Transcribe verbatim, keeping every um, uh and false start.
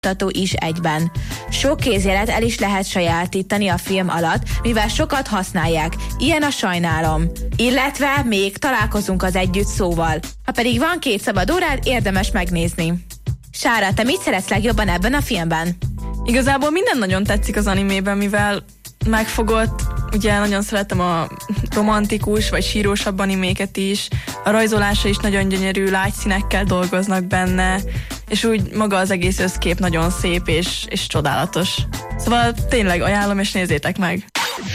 mutató is egyben. Sok kézjelet el is lehet sajátítani a film alatt, mivel sokat használják. Ilyen a Sajnálom. Illetve még találkozunk az együtt szóval. Ha pedig van két szabad órád, érdemes megnézni. Sára, te mit szeretsz legjobban ebben a filmben? Igazából minden nagyon tetszik az animében, mivel megfogott, ugye nagyon szeretem a romantikus vagy sírósabb animéket is, a rajzolása is nagyon gyönyörű, lágy színekkel dolgoznak benne, és úgy maga az egész összkép nagyon szép és, és csodálatos. Szóval tényleg ajánlom, és nézzétek meg!